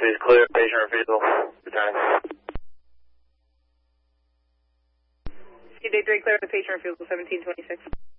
please clear patient refusal. Returning. Day 3 clear the patient refusal 1726.